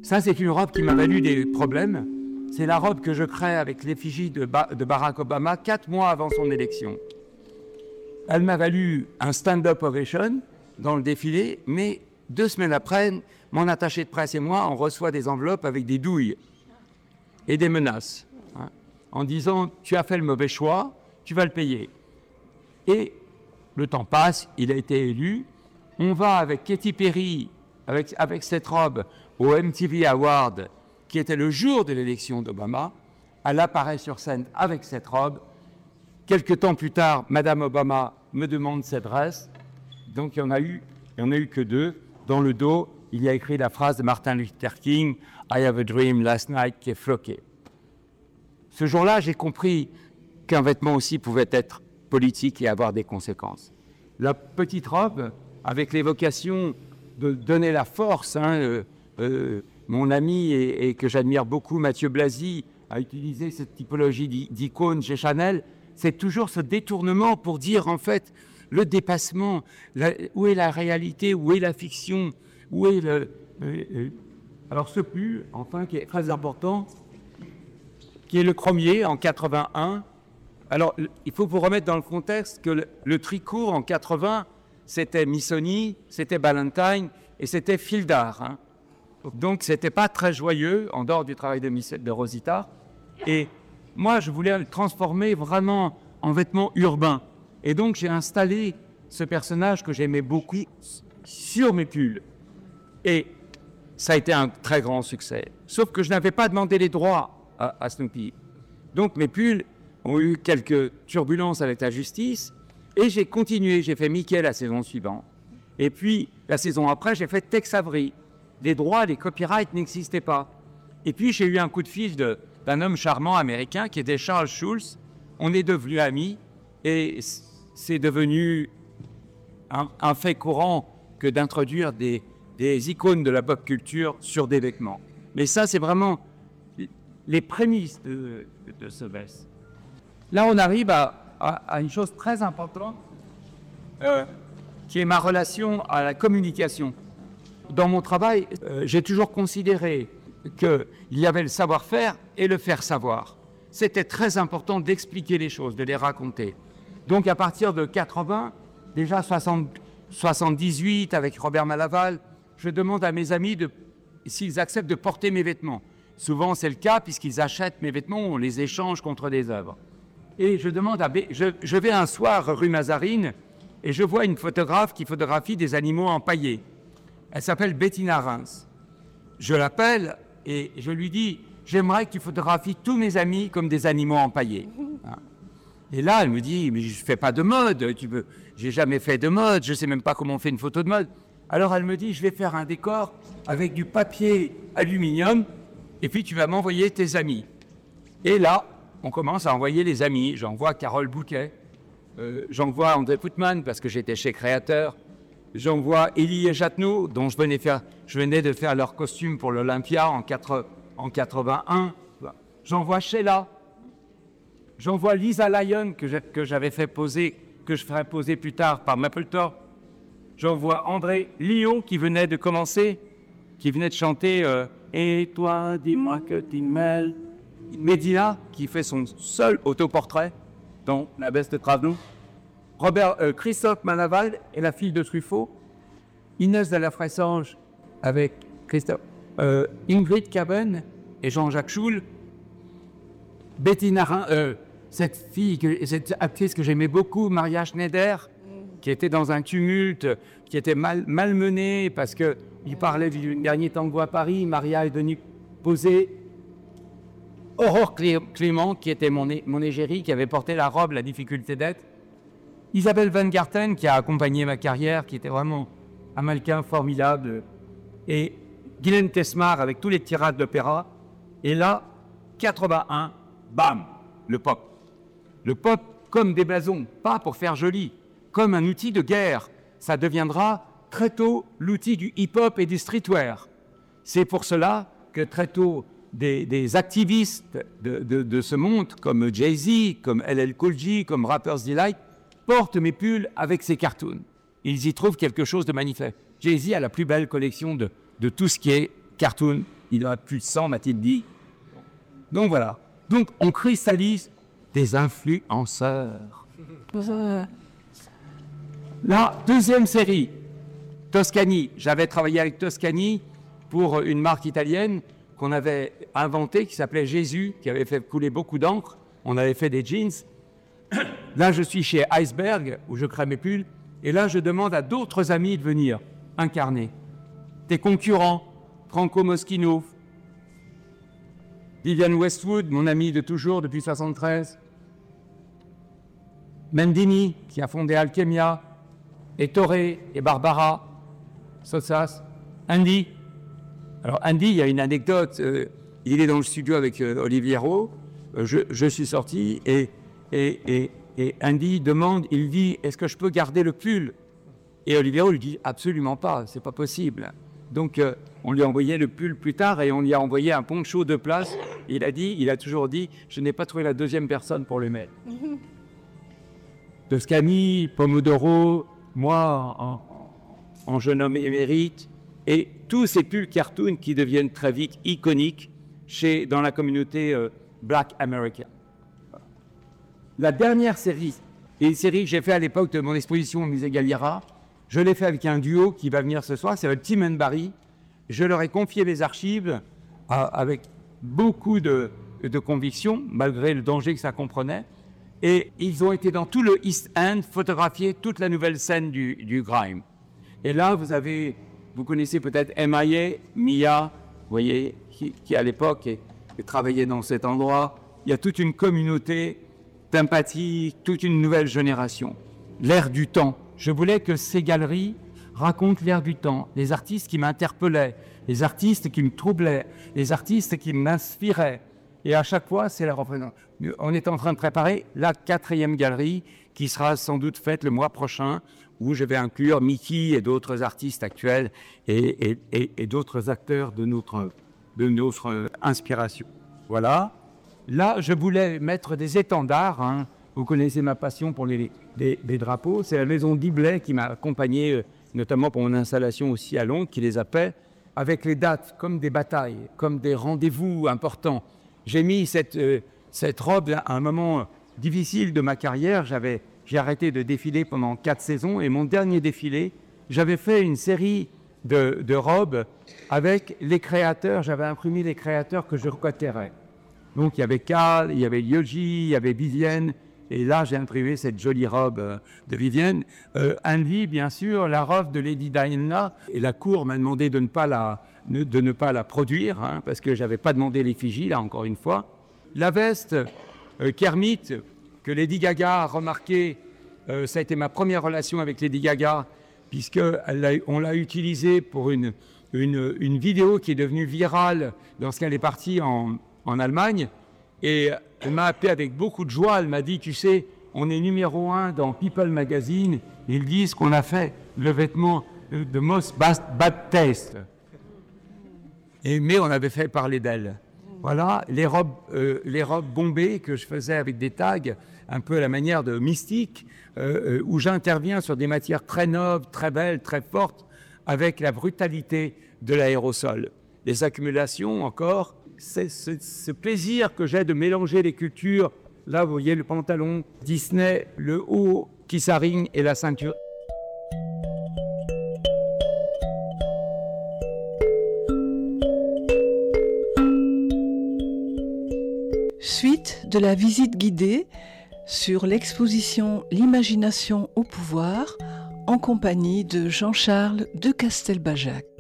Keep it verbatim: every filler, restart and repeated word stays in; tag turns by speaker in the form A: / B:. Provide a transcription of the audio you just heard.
A: Ça, c'est une robe qui m'a valu des problèmes. C'est la robe que je crée avec l'effigie de, ba- de Barack Obama quatre mois avant son élection. Elle m'a valu un stand-up ovation dans le défilé, mais deux semaines après, mon attaché de presse et moi, on reçoit des enveloppes avec des douilles et des menaces, hein, en disant « tu as fait le mauvais choix, tu vas le payer ». Et le temps passe, il a été élu. On va avec Katy Perry, avec, avec cette robe, au M T V Award, qui était le jour de l'élection d'Obama. Elle apparaît sur scène avec cette robe. Quelque temps plus tard, Madame Obama me demande cette dress. Donc il n'y en a eu, il y en a eu que deux. Dans le dos, il y a écrit la phrase de Martin Luther King, « I have a dream last night » qui est floquée. Ce jour-là, j'ai compris qu'un vêtement aussi pouvait être politique et avoir des conséquences. La petite robe, avec l'évocation de donner la force, hein, euh, euh, mon ami et, et que j'admire beaucoup, Mathieu Blasi, a utilisé cette typologie d'icône chez Chanel. C'est toujours ce détournement pour dire en fait le dépassement, la, où est la réalité, où est la fiction, où est le... Euh, euh, alors ce pull, enfin, qui est très important, qui est le Chromier en quatre-vingt-un. Alors, il faut vous remettre dans le contexte que le, le tricot en quatre-vingts, c'était Missoni, c'était Ballantine et c'était Fildar. Hein. Donc, c'était pas très joyeux, en dehors du travail de, de Rosita. Et moi, je voulais le transformer vraiment en vêtements urbains. Et donc, j'ai installé ce personnage que j'aimais beaucoup sur mes pulls. Et ça a été un très grand succès. Sauf que je n'avais pas demandé les droits à, à Snoopy. Donc, mes pulls ont eu quelques turbulences avec la justice, et j'ai continué, j'ai fait Mickey la saison suivante. Et puis, la saison après, j'ai fait Tex Avery. Les droits, les copyrights n'existaient pas. Et puis, j'ai eu un coup de fil de, d'un homme charmant américain qui était Charles Schulz. On est devenus amis, et c'est devenu un, un fait courant que d'introduire des, des icônes de la pop culture sur des vêtements. Mais ça, c'est vraiment les prémices de, de ce veste. Là, on arrive à, à, à une chose très importante, euh, qui est ma relation à la communication. Dans mon travail, euh, j'ai toujours considéré qu'il y avait le savoir-faire et le faire savoir. C'était très important d'expliquer les choses, de les raconter. Donc, à partir de quatre-vingts, déjà soixante, soixante-dix-huit, avec Robert Malaval, je demande à mes amis de, s'ils acceptent de porter mes vêtements. Souvent, c'est le cas, puisqu'ils achètent mes vêtements, on les échange contre des œuvres. Et je demande à... Je, je vais un soir rue Mazarine et je vois une photographe qui photographie des animaux empaillés. Elle s'appelle Bettina Reims. Je l'appelle et je lui dis « J'aimerais que tu photographies tous mes amis comme des animaux empaillés. » Et là, elle me dit « Mais je ne fais pas de mode, tu veux... j'ai jamais fait de mode, je ne sais même pas comment on fait une photo de mode. » Alors elle me dit « Je vais faire un décor avec du papier aluminium et puis tu vas m'envoyer tes amis. » Et là, on commence à envoyer les amis. J'envoie Carole Bouquet, euh, j'envoie André Putman parce que j'étais chez Créateur, j'envoie Élie et Châtenot, dont je venais, faire, je venais de faire leur costume pour l'Olympia en, en quatre-vingt-un. J'envoie Sheila, j'envoie Lisa Lyon que j'avais fait poser, que je ferai poser plus tard par Mapplethorpe. J'envoie André Lyon qui venait de commencer, qui venait de chanter euh, « Et toi, dis-moi que tu m'aimes ». Medina, qui fait son seul autoportrait dans La Beste de Travnou. Robert, euh, Christophe Manaval et la fille de Truffaut. Inès de la Fressange avec Christophe, euh, Ingrid Caben et Jean-Jacques Schul. Bettina Reims, euh, cette fille, que, cette actrice que j'aimais beaucoup, Maria Schneider, qui était dans un tumulte, qui était mal, malmenée parce qu'il parlait du dernier tango à Paris. Maria est venue poser. Aurore Clément, qui était mon, mon égérie, qui avait porté la robe La difficulté d'être. Isabelle Van Garten, qui a accompagné ma carrière, qui était vraiment un mannequin formidable. Et Guylaine Tesmar, avec tous les tirades d'opéra. Et là, quatre-vingt-un, bam, le pop. Le pop comme des blasons, pas pour faire joli, comme un outil de guerre. Ça deviendra très tôt l'outil du hip-hop et du streetwear. C'est pour cela que très tôt, Des, des activistes de, de, de ce monde, comme Jay-Z, comme L L Cool J, comme Rapper's Delight, portent mes pulls avec ces cartoons. Ils y trouvent quelque chose de magnifique. Jay-Z a la plus belle collection de, de tout ce qui est cartoon il a plus de sang, m'a-t-il dit. Donc voilà. Donc on cristallise des influenceurs. La deuxième série, Toscani. J'avais travaillé avec Toscani pour une marque italienne qu'on avait inventée, qui s'appelait Jésus, qui avait fait couler beaucoup d'encre. On avait fait des jeans. Là, je suis chez Iceberg, où je crée mes pulls. Et là, je demande à d'autres amis de venir incarner. Des concurrents, Franco Moschino, Vivienne Westwood, mon ami de toujours depuis soixante-treize, Mendini, qui a fondé Alchemia, Ettore et Barbara Sossas, Andy. Alors Andy, il y a une anecdote, euh, il est dans le studio avec euh, Olivier Rowe, euh, je, je suis sorti et, et, et, et Andy demande, il dit, est-ce que je peux garder le pull? Et Olivier Rowe lui dit, absolument pas, c'est pas possible. Donc euh, on lui a envoyé le pull plus tard et on lui a envoyé un poncho de place. Il a dit, il a toujours dit, je n'ai pas trouvé la deuxième personne pour le mettre. Toscani, Pomodoro, moi en, en jeune homme émérite, et tous ces pulls cartoon qui deviennent très vite iconiques chez, dans la communauté euh, Black American. La dernière série, et une série que j'ai fait à l'époque de mon exposition au musée Galliera, je l'ai fait avec un duo qui va venir ce soir, c'est Tim and Barry. Je leur ai confié les archives à, avec beaucoup de, de conviction, malgré le danger que ça comprenait. Et ils ont été dans tout le East End photographier toute la nouvelle scène du, du grime. Et là, vous avez, vous connaissez peut-être M I A, Mia, vous voyez, qui, qui à l'époque est, est travaillait dans cet endroit. Il y a toute une communauté d'empathie, toute une nouvelle génération. L'ère du temps. Je voulais que ces galeries racontent l'ère du temps, les artistes qui m'interpellaient, les artistes qui me troublaient, les artistes qui m'inspiraient. Et à chaque fois, c'est la représentation. On est en train de préparer la quatrième galerie qui sera sans doute faite le mois prochain, où je vais inclure Mickey et d'autres artistes actuels et, et, et, et d'autres acteurs de notre, de notre inspiration. Voilà. Là, je voulais mettre des étendards. Hein. Vous connaissez ma passion pour les, les, les drapeaux. C'est la maison d'Iblay qui m'a accompagné, notamment pour mon installation aussi à Londres, qui les a fait avec les dates, comme des batailles, comme des rendez-vous importants. J'ai mis cette, euh, cette robe à un moment difficile de ma carrière. J'avais, j'ai arrêté de défiler pendant quatre saisons et mon dernier défilé, j'avais fait une série de, de robes avec les créateurs. J'avais imprimé les créateurs que je repérais. Donc il y avait Carl, il y avait Yoji, il y avait Vivienne. Et là, j'ai imprimé cette jolie robe euh, de Vivienne. Euh, Andy, bien sûr, la robe de Lady Diana. Et la cour m'a demandé de ne pas la, de ne pas la produire, hein, parce que je n'avais pas demandé l'effigie, là, encore une fois. La veste euh, Kermit, que Lady Gaga a remarqué, euh, ça a été ma première relation avec Lady Gaga, puisqu'on l'a utilisée pour une, une, une vidéo qui est devenue virale lorsqu'elle est partie en, en Allemagne. Et elle m'a appelé avec beaucoup de joie. Elle m'a dit, tu sais, on est numéro un dans People Magazine. Ils disent qu'on a fait le vêtement de most bad taste. Et, mais on avait fait parler d'elle. Voilà, les robes, euh, les robes bombées que je faisais avec des tags, un peu à la manière de Mystique, euh, où j'interviens sur des matières très nobles, très belles, très fortes, avec la brutalité de l'aérosol. Les accumulations encore, c'est ce, ce plaisir que j'ai de mélanger les cultures. Là, vous voyez le pantalon Disney, le haut qui s'arigne et la ceinture.
B: Suite de la visite guidée sur l'exposition L'imagination au pouvoir en compagnie de Jean-Charles de Castelbajac.